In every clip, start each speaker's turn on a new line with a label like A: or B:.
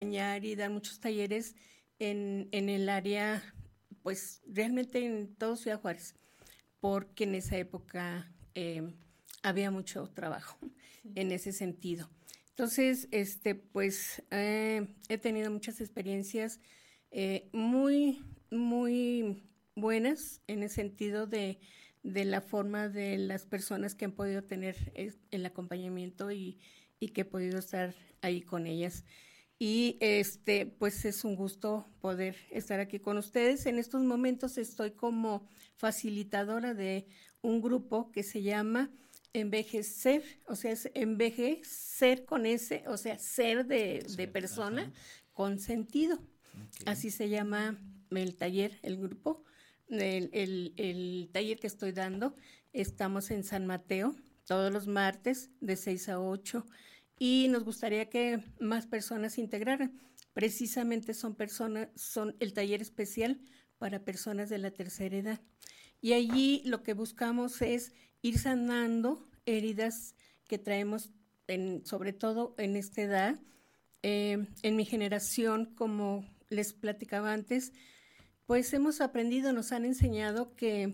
A: enseñar y dar muchos talleres en el área, pues realmente en todo Ciudad Juárez, porque en esa época había mucho trabajo en ese sentido. Entonces, pues he tenido muchas experiencias muy, muy buenas en el sentido de la forma de las personas que han podido tener el acompañamiento y que he podido estar ahí con ellas. Y pues es un gusto poder estar aquí con ustedes. En estos momentos estoy como facilitadora de un grupo que se llama Envejecer, o sea, es envejecer con S, o sea, ser de persona, ajá, con sentido. Okay. Así se llama el taller, el grupo, el taller que estoy dando. Estamos en San Mateo todos los martes de 6 a 8 y nos gustaría que más personas se integraran. Precisamente son el taller especial para personas de la tercera edad. Y allí lo que buscamos es ir sanando heridas que traemos, sobre todo en esta edad. En mi generación, como les platicaba antes, pues hemos aprendido, nos han enseñado que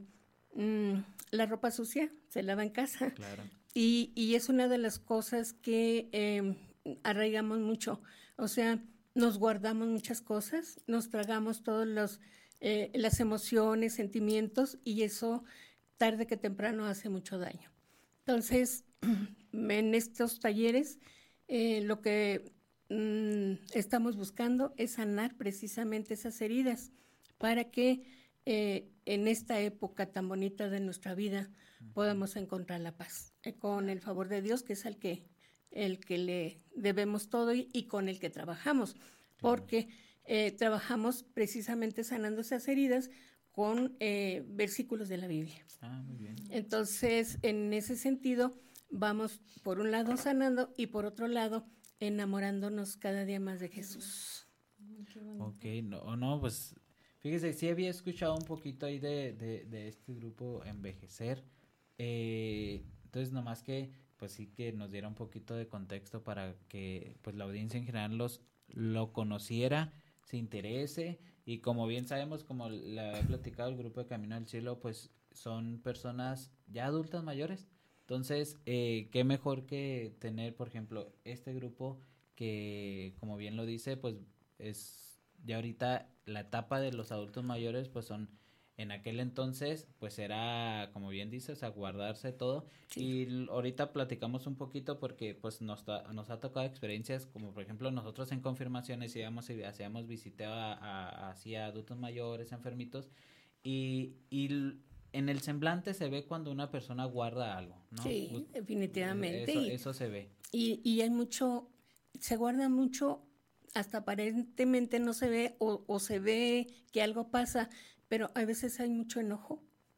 A: la ropa sucia se lava en casa. Claro. Y es una de las cosas que arraigamos mucho. O sea, nos guardamos muchas cosas, nos tragamos todas las emociones, sentimientos, y eso tarde que temprano hace mucho daño. Entonces, en estos talleres, lo que estamos buscando es sanar precisamente esas heridas para que en esta época tan bonita de nuestra vida podamos encontrar la paz, con el favor de Dios, que es el que le debemos todo y con el que trabajamos, porque trabajamos precisamente sanando esas heridas con versículos de la Biblia. Muy bien. Entonces, en ese sentido, vamos por un lado sanando y por otro lado enamorándonos cada día más de Jesús.
B: Ok, no, pues fíjese, sí había escuchado un poquito ahí de este grupo Envejecer. Entonces, nomás que, pues sí que nos diera un poquito de contexto para que pues la audiencia en general lo conociera, se interese, y como bien sabemos, como le he platicado, el grupo de Camino al Cielo, pues son personas ya adultas mayores. Entonces, qué mejor que tener, por ejemplo, este grupo que, como bien lo dice, pues es ya ahorita la etapa de los adultos mayores, pues son, en aquel entonces, pues era, como bien dices, a guardarse todo. Sí. Y ahorita platicamos un poquito porque pues nos ha tocado experiencias como, por ejemplo, nosotros en confirmaciones íbamos y hacíamos visita hacia adultos mayores, enfermitos, y en el semblante se ve cuando una persona guarda algo, ¿no?
A: Sí, definitivamente.
B: Eso se ve.
A: Y hay mucho, se guarda mucho, hasta aparentemente no se ve o se ve que algo pasa, pero a veces hay mucho enojo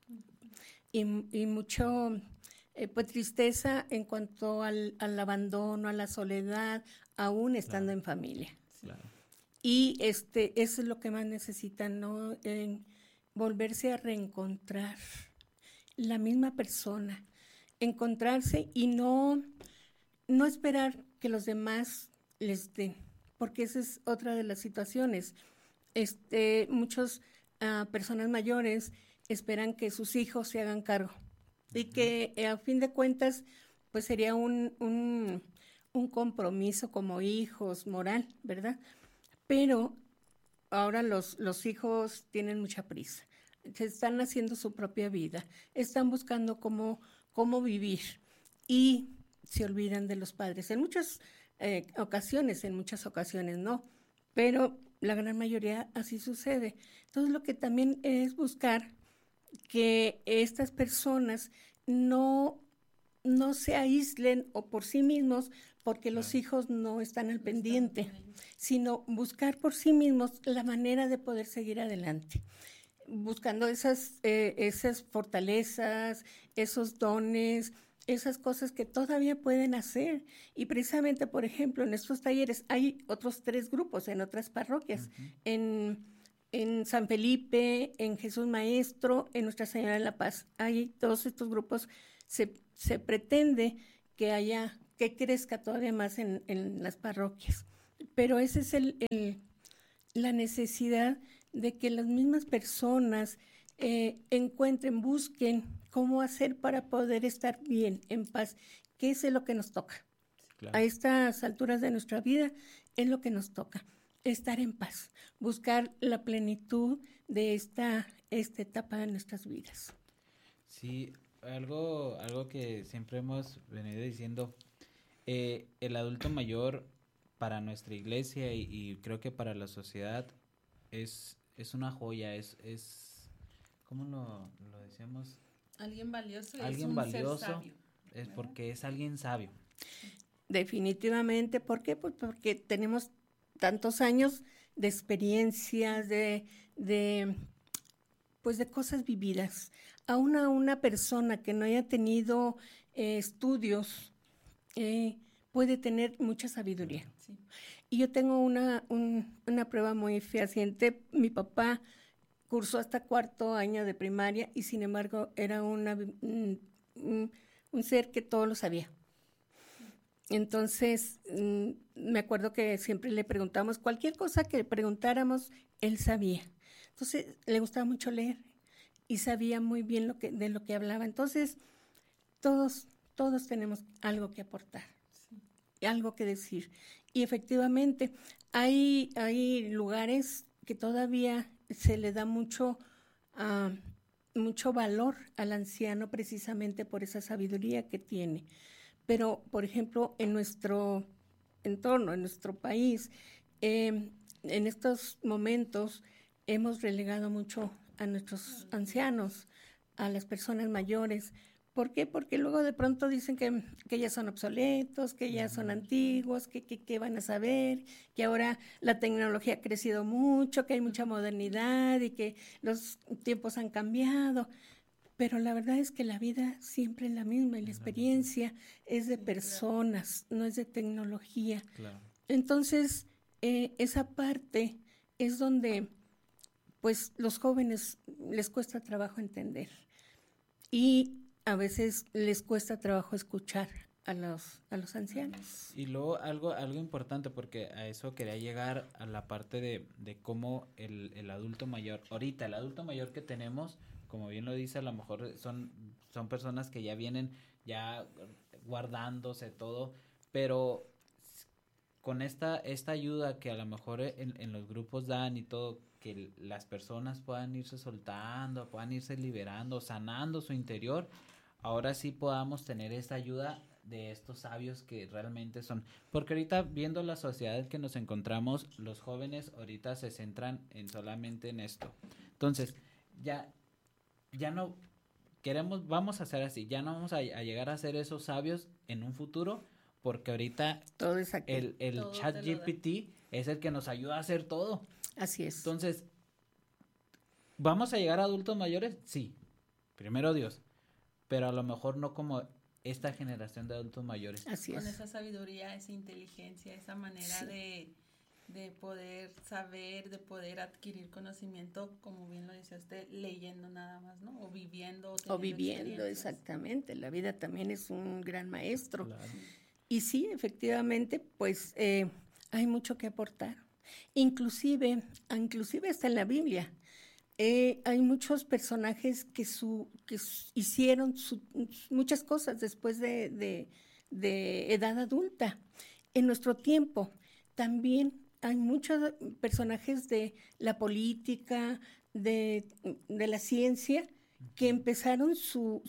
A: y mucho pues tristeza en cuanto al abandono, a la soledad, aún estando en familia. Claro. Y eso es lo que más necesitan, ¿no? Volverse a reencontrar la misma persona, encontrarse y no esperar que los demás les den, porque esa es otra de las situaciones. Muchas personas mayores esperan que sus hijos se hagan cargo y que a fin de cuentas pues sería un compromiso como hijos moral, ¿verdad? Pero ahora los hijos tienen mucha prisa, se están haciendo su propia vida, están buscando cómo vivir y se olvidan de los padres. En muchas ocasiones no, pero la gran mayoría así sucede. Entonces lo que también es buscar que estas personas no se aíslen o por sí mismos, porque los hijos no están al pendiente, sino buscar por sí mismos la manera de poder seguir adelante, buscando esas fortalezas, esos dones, esas cosas que todavía pueden hacer. Y precisamente, por ejemplo, en estos talleres hay otros 3 grupos en otras parroquias, en San Felipe, en Jesús Maestro, en Nuestra Señora de la Paz. Hay todos estos grupos, se pretende que crezca todavía más en las parroquias, pero ese es la necesidad de que las mismas personas encuentren, busquen cómo hacer para poder estar bien, en paz, que es lo que nos toca. Claro. A estas alturas de nuestra vida es lo que nos toca, estar en paz, buscar la plenitud de esta etapa de nuestras vidas.
B: Sí, algo que siempre hemos venido diciendo, el adulto mayor para nuestra iglesia y creo que para la sociedad es una joya, es ¿cómo lo decíamos?
C: Alguien valioso.
B: Alguien
C: es un
B: valioso,
C: ser sabio,
B: es porque es alguien sabio.
A: Definitivamente, ¿por qué? Pues porque tenemos tantos años de experiencias, de cosas vividas. Aún a una persona que no haya tenido estudios puede tener mucha sabiduría. Sí. Y yo tengo una prueba muy fehaciente. Mi papá cursó hasta 4º año de primaria y sin embargo era un ser que todo lo sabía. Entonces, me acuerdo que siempre le preguntamos, cualquier cosa que le preguntáramos, él sabía. Entonces, le gustaba mucho leer y sabía muy bien de lo que hablaba. Entonces, todos tenemos algo que aportar, sí, algo que decir. Y efectivamente, hay lugares que todavía se le da mucho valor al anciano precisamente por esa sabiduría que tiene. Pero, por ejemplo, en nuestro entorno, en nuestro país, en estos momentos hemos relegado mucho a nuestros ancianos, a las personas mayores. ¿Por qué? Porque luego de pronto dicen que ya son obsoletos, que ya son antiguos, que van a saber, que ahora la tecnología ha crecido mucho, que hay mucha modernidad y que los tiempos han cambiado. Pero la verdad es que la vida siempre es la misma y la experiencia es de personas, no es de tecnología. Claro. Entonces, esa parte es donde pues los jóvenes les cuesta trabajo entender y a veces les cuesta trabajo escuchar a los ancianos.
B: Y luego algo importante, porque a eso quería llegar, a la parte de cómo el adulto mayor, ahorita el adulto mayor que tenemos, como bien lo dice, a lo mejor son personas que ya vienen ya guardándose todo, pero con esta ayuda que a lo mejor en los grupos dan y todo, que las personas puedan irse soltando, puedan irse liberando, sanando su interior, ahora sí podamos tener esta ayuda de estos sabios que realmente son, porque ahorita viendo la sociedad en que nos encontramos, los jóvenes ahorita se centran solamente en esto. Entonces, ya no vamos a hacer así, ya no vamos a llegar a ser esos sabios en un futuro, porque ahorita
A: todo es aquí.
B: el ChatGPT es el que nos ayuda a hacer todo.
A: Así es.
B: Entonces, ¿vamos a llegar a adultos mayores? Sí, primero Dios, pero a lo mejor no como esta generación de adultos mayores.
A: Así es.
C: Con esa sabiduría, esa inteligencia, esa manera de poder saber, de poder adquirir conocimiento, como bien lo decía usted, leyendo nada más, ¿no? O viviendo.
A: O viviendo, exactamente. La vida también es un gran maestro. Claro. Y sí, efectivamente, pues hay mucho que aportar. Inclusive hasta en la Biblia. Hay muchos personajes que hicieron muchas cosas después de edad adulta. En nuestro tiempo también hay muchos personajes de la política, de la ciencia, que empezaron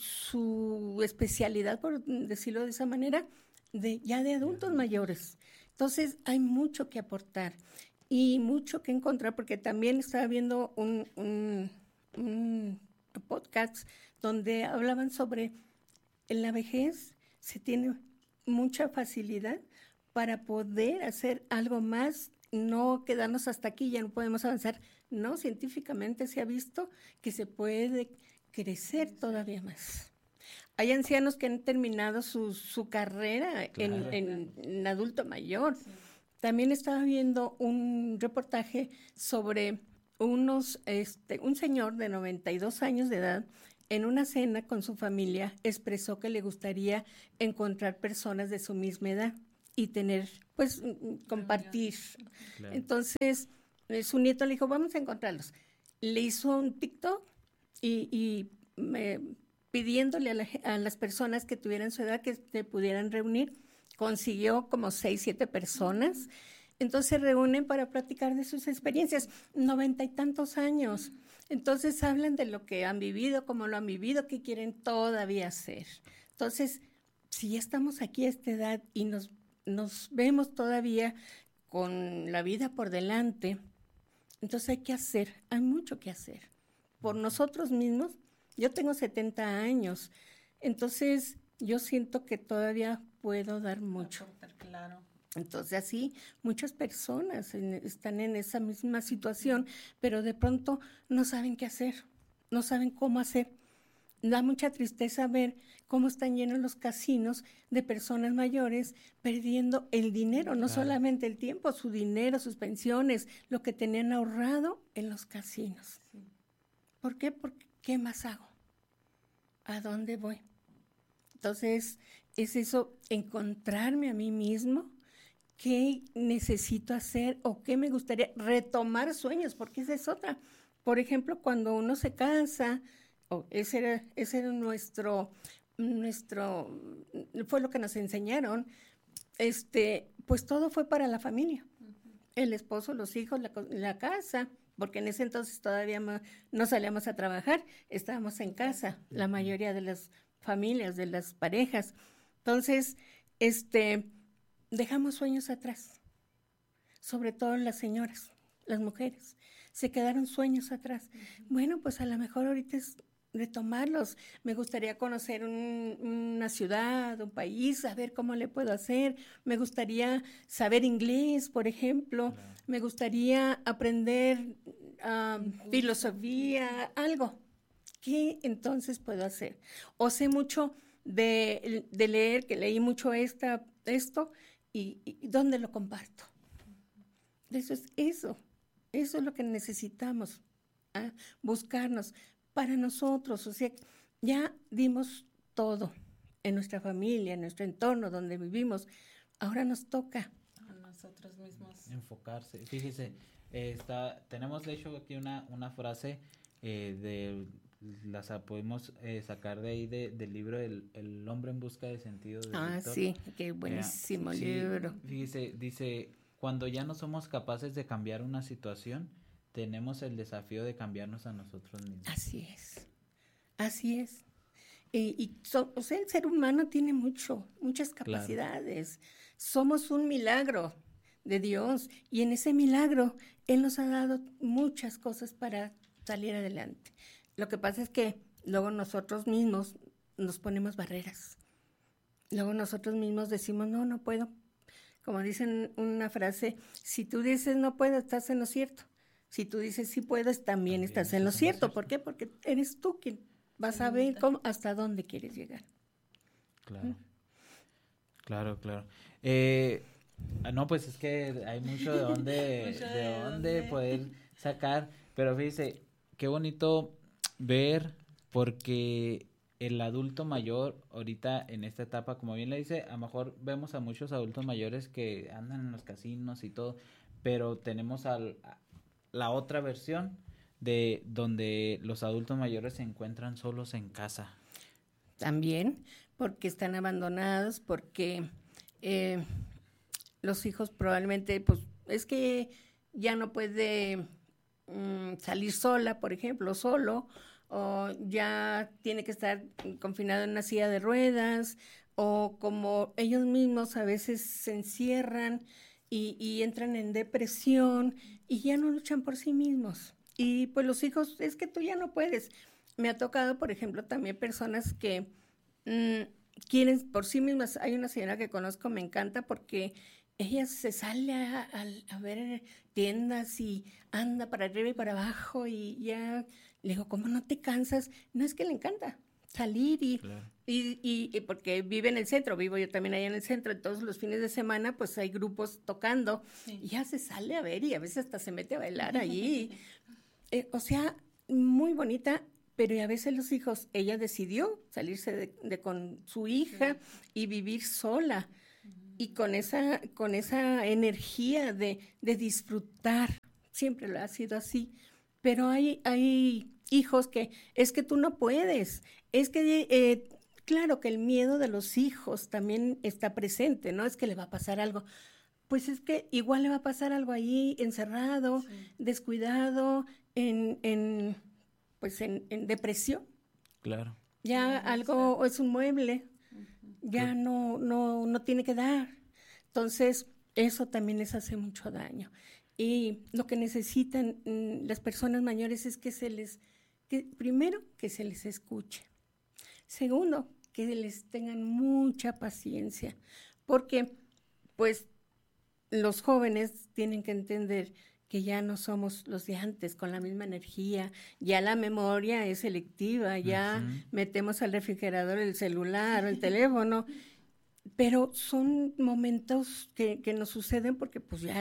A: su especialidad, por decirlo de esa manera, ya de adultos mayores. Entonces hay mucho que aportar y mucho que encontrar, porque también estaba viendo un podcast donde hablaban sobre en la vejez se tiene mucha facilidad para poder hacer algo más, no quedarnos hasta aquí, ya no podemos avanzar. No, científicamente se ha visto que se puede crecer todavía más. Hay ancianos que han terminado su carrera, claro, en adulto mayor. Sí. También estaba viendo un reportaje sobre un señor de 92 años de edad, en una cena con su familia, expresó que le gustaría encontrar personas de su misma edad y tener, pues, compartir.
B: Claro.
A: Entonces, su nieto le dijo, vamos a encontrarlos. Le hizo un TikTok y pidiéndole a las personas que tuvieran su edad que se pudieran reunir. Consiguió como 6, 7 personas. Entonces se reúnen para platicar de sus experiencias, 90 y tantos años. Entonces hablan de lo que han vivido, cómo lo han vivido, qué quieren todavía hacer. Entonces, si ya estamos aquí a esta edad y nos vemos todavía con la vida por delante, entonces hay que hacer, hay mucho que hacer. Por nosotros mismos, yo tengo 70 años, entonces yo siento que todavía puedo dar mucho.
C: Claro.
A: Entonces así muchas personas están en esa misma situación, pero de pronto no saben qué hacer, no saben cómo hacer. Da mucha tristeza ver cómo están llenos los casinos de personas mayores perdiendo el dinero, no solamente el tiempo, su dinero, sus pensiones, lo que tenían ahorrado en los casinos. Sí. ¿Por qué? Porque ¿qué más hago? ¿A dónde voy? Entonces es eso, encontrarme a mí mismo, qué necesito hacer o qué me gustaría, retomar sueños, porque esa es otra. Por ejemplo, cuando uno se casa, ese era nuestro, fue lo que nos enseñaron, pues todo fue para la familia. El esposo, los hijos, la casa, porque en ese entonces todavía no salíamos a trabajar, estábamos en casa, la mayoría de las familias, de las parejas. Entonces, dejamos sueños atrás, sobre todo las señoras, las mujeres, se quedaron sueños atrás. Bueno, pues a lo mejor ahorita es retomarlos. Me gustaría conocer una ciudad, un país, saber cómo le puedo hacer. Me gustaría saber inglés, por ejemplo. Claro. Me gustaría aprender filosofía, algo. ¿Qué entonces puedo hacer? O sé mucho de leer, que leí mucho esto, y ¿dónde lo comparto? Eso es lo que necesitamos, buscarnos para nosotros. O sea, ya dimos todo en nuestra familia, en nuestro entorno donde vivimos. Ahora nos toca
C: a nosotros mismos
B: enfocarse. Fíjese, tenemos de hecho aquí una frase las podemos sacar de ahí del libro El hombre en busca de sentido.
A: Sí, qué buenísimo libro.
B: Fíjese, dice, cuando ya no somos capaces de cambiar una situación, tenemos el desafío de cambiarnos a nosotros mismos.
A: Así es. O sea, el ser humano tiene muchas capacidades. Claro. Somos un milagro de Dios y en ese milagro Él nos ha dado muchas cosas para salir adelante. Lo que pasa es que luego nosotros mismos nos ponemos barreras. Luego nosotros mismos decimos, no puedo. Como dicen una frase, si tú dices no puedo, estás en lo cierto. Si tú dices sí puedes, también estás en lo cierto. ¿Por qué? Porque eres tú quien vas a ver hasta dónde quieres llegar.
B: Claro. Claro. No, pues es que hay mucho de dónde poder sacar. Pero fíjese, qué bonito ver, porque el adulto mayor ahorita en esta etapa, como bien le dice, a lo mejor vemos a muchos adultos mayores que andan en los casinos y todo, pero tenemos la otra versión de donde los adultos mayores se encuentran solos en casa.
A: También porque están abandonados, porque los hijos probablemente, pues es que ya no puede salir sola, por ejemplo, solo, o ya tiene que estar confinado en una silla de ruedas, o como ellos mismos a veces se encierran y entran en depresión y ya no luchan por sí mismos. Y pues los hijos, es que tú ya no puedes. Me ha tocado, por ejemplo, también personas que quieren por sí mismas. Hay una señora que conozco, me encanta, porque ella se sale a ver tiendas y anda para arriba y para abajo y ya le digo, ¿cómo no te cansas? No, es que le encanta salir y porque vive en el centro, vivo yo también allá en el centro, entonces los fines de semana pues hay grupos tocando y ya se sale a ver y a veces hasta se mete a bailar allí. O sea, muy bonita, pero a veces los hijos, ella decidió salirse con su hija y vivir sola. y con esa energía de disfrutar. Siempre lo ha sido así, pero hay hijos que es que tú no puedes, es que claro que el miedo de los hijos también está presente, ¿no? Es que le va a pasar algo. Pues es que igual le va a pasar algo ahí encerrado, sí, descuidado, pues en depresión.
B: Claro.
A: Ya algo es un mueble, ya no tiene que dar. Entonces, eso también les hace mucho daño. Y lo que necesitan las personas mayores es primero, que se les escuche. Segundo, que les tengan mucha paciencia, porque pues los jóvenes tienen que entender que ya no somos los de antes con la misma energía, ya la memoria es selectiva, ya metemos al refrigerador el celular o el teléfono, pero son momentos que nos suceden porque pues ya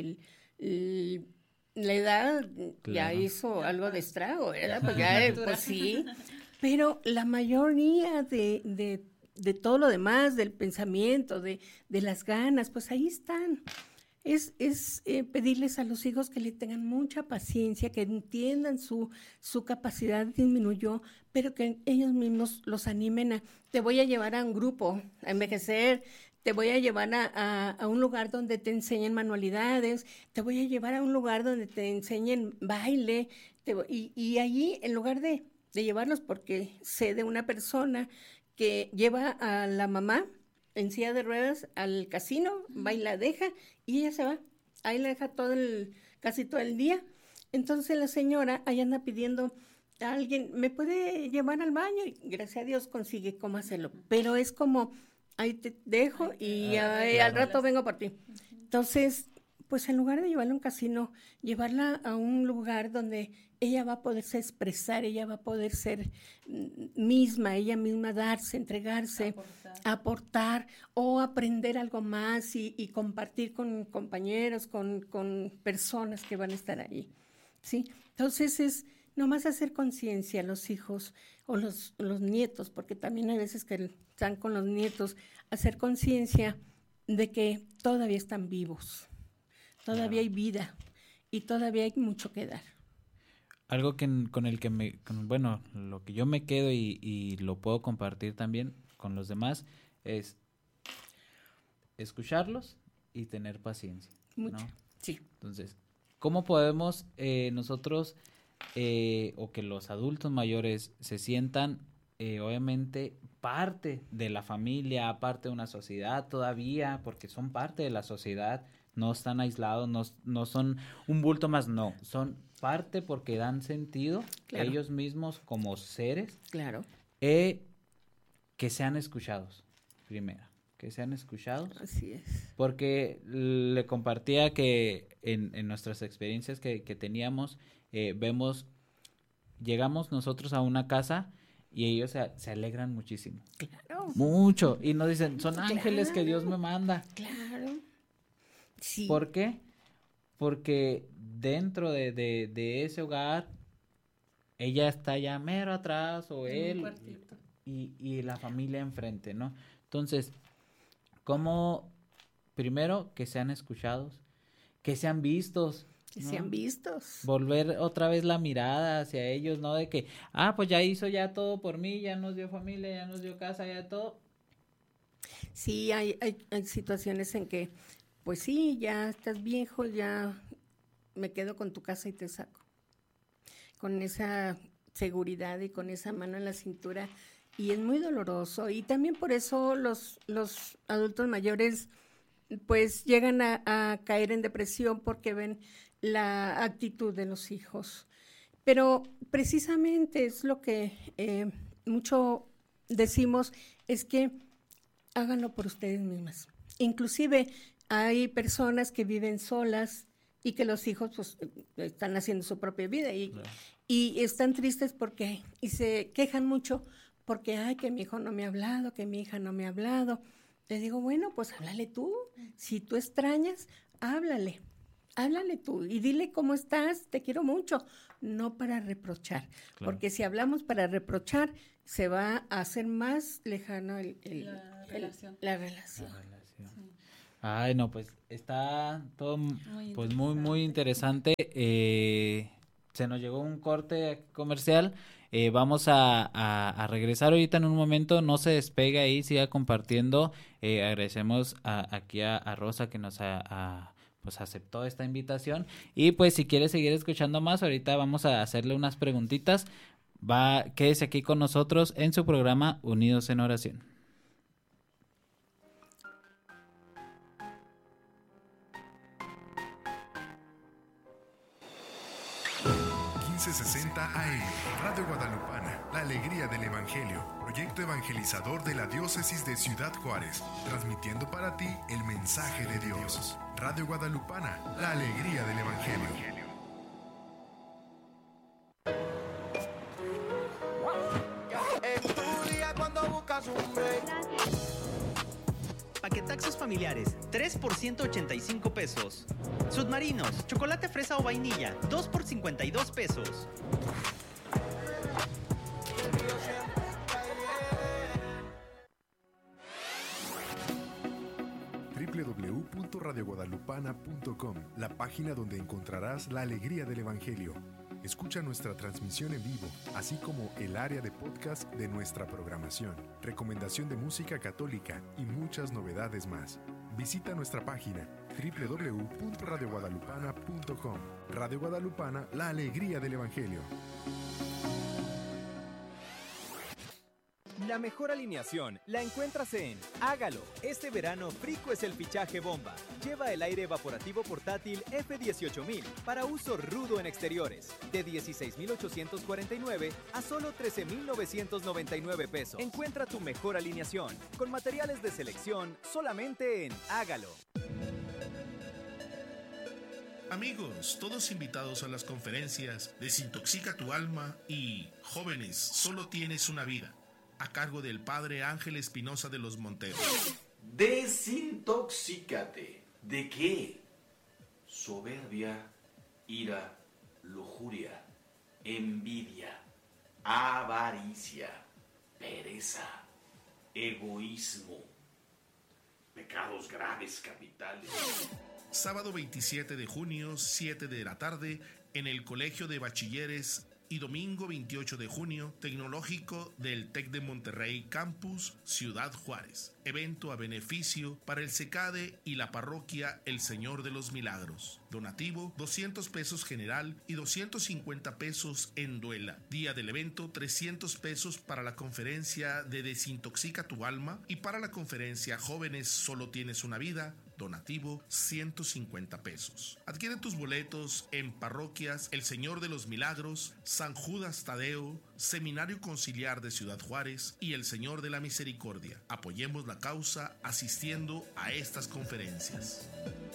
A: la edad ya hizo algo de estrago, ¿verdad? Pues ya, pues sí, pero la mayoría de todo lo demás, del pensamiento, de las ganas, pues ahí están. Es pedirles a los hijos que le tengan mucha paciencia, que entiendan su capacidad disminuyó, pero que ellos mismos los animen te voy a llevar a un grupo, a envejecer, te voy a llevar a un lugar donde te enseñen manualidades, te voy a llevar a un lugar donde te enseñen baile, y allí, en lugar de llevarlos, porque sé de una persona que lleva a la mamá en silla de ruedas al casino, va y la deja, y ella se va, ahí la deja casi todo el día. Entonces la señora ahí anda pidiendo a alguien, ¿me puede llevar al baño? Y gracias a Dios consigue cómo hacerlo, pero es como, ahí te dejo y al rato vengo por ti. Entonces, pues en lugar de llevarla a un casino, llevarla a un lugar donde ella va a poderse expresar, ella va a poder ser ella misma darse, entregarse, aportar o aprender algo más y compartir con compañeros, con personas que van a estar ahí, ¿sí? Entonces es nomás hacer conciencia a los hijos o los nietos, porque también hay veces que están con los nietos, hacer conciencia de que todavía están vivos, todavía hay vida y todavía hay mucho que dar.
B: Algo con el que lo que yo me quedo y lo puedo compartir también con los demás es escucharlos y tener paciencia.
A: Mucho,
B: ¿no?
A: Sí.
B: Entonces, ¿cómo podemos nosotros o que los adultos mayores se sientan obviamente parte de la familia, parte de una sociedad todavía, porque son parte de la sociedad, no están aislados, no son un bulto más, no, son parte porque dan sentido ellos mismos como seres, que sean escuchados, primero, que sean escuchados.
A: Así es.
B: Porque le compartía que en nuestras experiencias que teníamos, llegamos nosotros a una casa y ellos se alegran muchísimo.
A: Claro.
B: Mucho. Y nos dicen, son ángeles que Dios me manda.
A: Claro. Sí.
B: ¿Por qué? Porque dentro de ese hogar, ella está ya mero atrás o él y la familia enfrente, ¿no? Entonces, ¿cómo? Primero, que sean escuchados, que sean vistos.
A: Que sean vistos.
B: Volver otra vez la mirada hacia ellos, ¿no? De que, pues ya hizo ya todo por mí, ya nos dio familia, ya nos dio casa, ya todo.
A: Sí, hay situaciones en que, pues sí, ya estás viejo, ya me quedo con tu casa y te saco. Con esa seguridad y con esa mano en la cintura. Y es muy doloroso. Y también por eso los adultos mayores pues llegan a caer en depresión porque ven la actitud de los hijos. Pero precisamente es lo que mucho decimos, es que háganlo por ustedes mismas. Inclusive hay personas que viven solas y que los hijos pues están haciendo su propia vida y están tristes porque y se quejan mucho porque que mi hijo no me ha hablado, que mi hija no me ha hablado. Les digo, bueno, pues háblale tú. Si tú extrañas, háblale tú y dile cómo estás, te quiero mucho, no para reprochar, porque si hablamos para reprochar, se va a hacer más lejano la relación.
B: Sí. Ay, no, pues está todo pues muy
C: interesante.
B: interesante. Se nos llegó un corte comercial. Vamos a regresar ahorita en un momento. No se despegue ahí, siga compartiendo. Agradecemos aquí a Rosa que nos pues aceptó esta invitación. Y pues si quiere seguir escuchando más, ahorita vamos a hacerle unas preguntitas. Quédese aquí con nosotros en su programa Unidos en Oración.
D: 1560 AM, Radio Guadalupana, la alegría del Evangelio, proyecto evangelizador de la diócesis de Ciudad Juárez, transmitiendo para ti el mensaje de Dios. Radio Guadalupana, la alegría del Evangelio.
E: Paquetaxos familiares, 3 por 185 pesos. Submarinos, chocolate fresa o vainilla, 2 por 52 pesos.
D: www.radioguadalupana.com, la página donde encontrarás la alegría del Evangelio. Escucha nuestra transmisión en vivo, así como el área de podcast de nuestra programación, recomendación de música católica y muchas novedades más. Visita nuestra página www.radioguadalupana.com. Radio Guadalupana, la alegría del Evangelio.
F: La mejor alineación la encuentras en Hágalo. Este verano, Frico es el fichaje bomba. Lleva el aire evaporativo portátil F18000 para uso rudo en exteriores. De 16,849 a solo 13,999 pesos. Encuentra tu mejor alineación con materiales de selección solamente en Hágalo.
G: Amigos, todos invitados a las conferencias Desintoxica tu alma y Jóvenes, solo tienes una vida, a cargo del Padre Ángel Espinosa de los Monteros.
H: Desintoxícate. ¿De qué? Soberbia, ira, lujuria, envidia, avaricia, pereza, egoísmo, pecados graves capitales.
G: Sábado 27 de junio, 7 de la tarde, en el Colegio de Bachilleres. Y domingo 28 de junio, Tecnológico del TEC de Monterrey Campus, Ciudad Juárez. Evento a beneficio para el CECADE y la parroquia El Señor de los Milagros. Donativo, 200 pesos general y 250 pesos en duela. Día del evento, 300 pesos para la conferencia de Desintoxica tu alma y para la conferencia Jóvenes, solo tienes una vida. Donativo, 150 pesos. Adquiere tus boletos en parroquias El Señor de los Milagros, San Judas Tadeo, Seminario Conciliar de Ciudad Juárez y El Señor de la Misericordia. Apoyemos la causa asistiendo a estas conferencias.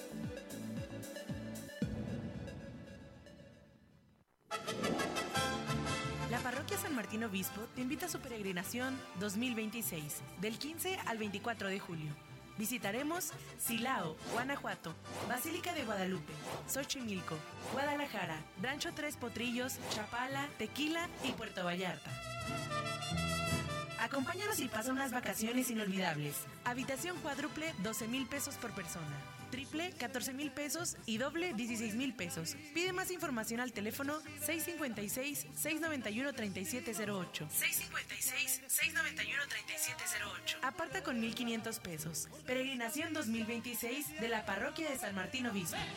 I: La Parroquia San Martín Obispo te invita a su peregrinación 2026, del 15 al 24 de julio. Visitaremos Silao, Guanajuato, Basílica de Guadalupe, Xochimilco, Guadalajara, Rancho Tres Potrillos, Chapala, Tequila y Puerto Vallarta. Acompáñanos y pasa unas vacaciones inolvidables. Habitación cuádruple, 12,000 pesos por persona. Triple, 14,000 pesos y doble, 16,000 pesos. Pide más información al teléfono 656-691-3708. 656-691-3708. Aparta con 1,500 pesos. Peregrinación 2026 de la Parroquia de San Martín Obispo.